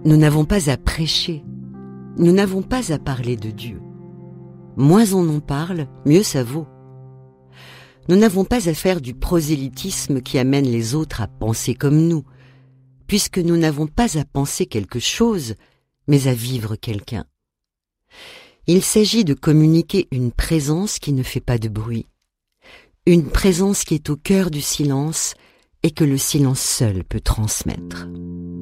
Nous n'avons pas à prêcher, nous n'avons pas à parler de Dieu. Moins on en parle, mieux ça vaut. Nous n'avons pas à faire du prosélytisme qui amène les autres à penser comme nous, puisque nous n'avons pas à penser quelque chose, mais à vivre quelqu'un. Il s'agit de communiquer une présence qui ne fait pas de bruit, une présence qui est au cœur du silence et que le silence seul peut transmettre.